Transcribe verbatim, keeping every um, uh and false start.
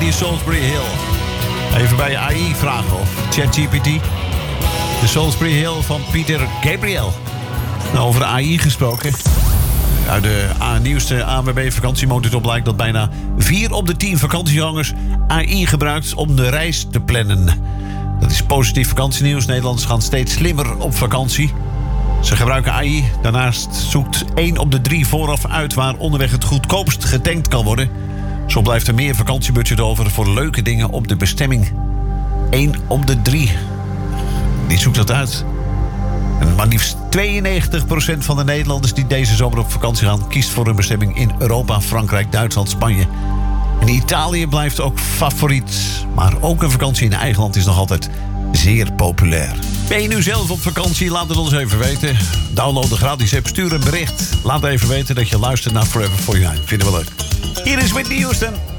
je Salisbury Hill. Even bij A I vragen of ChatGPT. De Salisbury Hill van Pieter Gabriel. Nou, over A I gesproken. Uit de nieuwste A N W B vakantiemonitor blijkt dat bijna vier op de tien vakantiegangers A I gebruikt om de reis te plannen. Dat is positief vakantienieuws. Nederlanders gaan steeds slimmer op vakantie. Ze gebruiken A I. Daarnaast zoekt één op de drie vooraf uit waar onderweg het goedkoopst getankt kan worden. Zo blijft er meer vakantiebudget over voor leuke dingen op de bestemming. één op de drie. Die zoekt dat uit. En maar liefst tweeënnegentig procent van de Nederlanders die deze zomer op vakantie gaan kiest voor een bestemming in Europa, Frankrijk, Duitsland, Spanje. En Italië blijft ook favoriet. Maar ook een vakantie in eigen land is nog altijd zeer populair. Ben je nu zelf op vakantie? Laat het ons even weten. Download de gratis app, stuur een bericht. Laat even weten dat je luistert naar Forever forty-nine. Vinden we leuk. Hier is Whitney Houston.